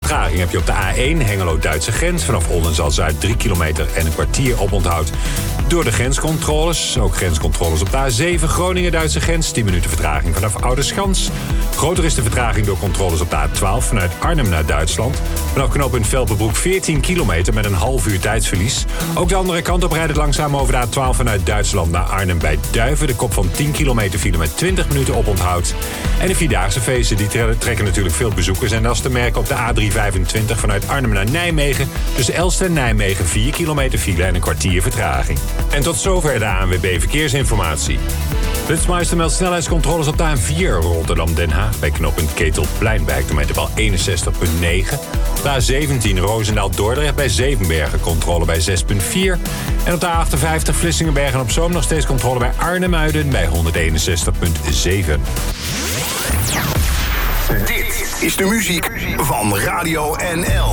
vertraging heb je op de A1 Hengelo-Duitse grens. Vanaf Oldenzaal-Zuid 3 kilometer en een kwartier oponthoud door de grenscontroles. Ook grenscontroles op de A7 Groningen-Duitse grens. 10 minuten vertraging vanaf Oudeschans. Groter is de vertraging door controles op de A12 vanuit Arnhem naar Duitsland. Vanaf knooppunt Velpenbroek 14 kilometer met een half uur tijdsverlies. Ook de andere kant op rijdt het langzaam over de A12 vanuit Duitsland naar Arnhem bij Duiven. De kop van 10 kilometer file met 20 minuten oponthoud. En de Vierdaagse feesten die trekken natuurlijk veel bezoekers. En dat is te merken op de A325 vanuit Arnhem naar Nijmegen. Tussen Elst en Nijmegen 4 kilometer file en een kwartier vertraging. En tot zover de ANWB Verkeersinformatie. Flitsmeister meldt snelheidscontroles op de A4 Rotterdam-Den Haag bij knooppunt Ketelplein bij hectometerbal 61,9. Op de A17 Roosendaal-Dordrecht bij Zevenbergen controle bij 6,4. En op de A58 Vlissingen-Bergen op Zoom nog steeds controle bij Arnhem-Uiden bij 161,7. Dit is de muziek van Radio NL.